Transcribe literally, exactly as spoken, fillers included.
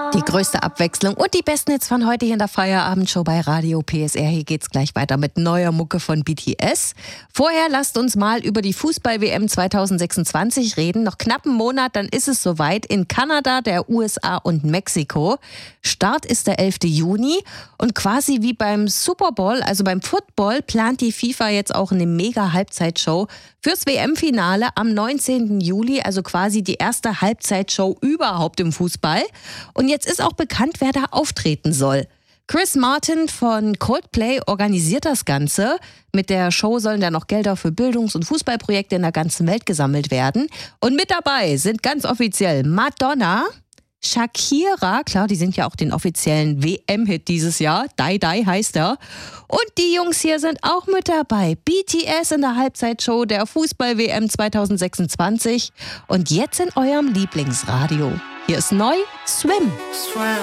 Die größte Abwechslung und die besten Hits von heute hier in der Feierabendshow bei Radio P S R. Hier geht's gleich weiter mit neuer Mucke von B T S. Vorher lasst uns mal über die Fußball-W M zwanzig sechsundzwanzig reden. Noch knapp einen Monat, dann ist es soweit in Kanada, der U S A und Mexiko. Start ist der elften Juni und quasi wie beim Super Bowl, also beim Football, plant die FIFA jetzt auch eine Mega-Halbzeitshow fürs W M-Finale am neunzehnten Juli, also quasi die erste Halbzeitshow überhaupt im Fußball. Und jetzt ist auch bekannt, wer da auftreten soll. Chris Martin von Coldplay organisiert das Ganze. Mit der Show sollen dann noch Gelder für Bildungs- und Fußballprojekte in der ganzen Welt gesammelt werden. Und mit dabei sind ganz offiziell Madonna, Shakira, klar, die sind ja auch den offiziellen W M-Hit dieses Jahr, Die Die heißt er. Und die Jungs hier sind auch mit dabei. B T S in der Halbzeitshow der Fußball-W M zwanzig sechsundzwanzig. Und jetzt in eurem Lieblingsradio. Hier ist neu Swim. Swim.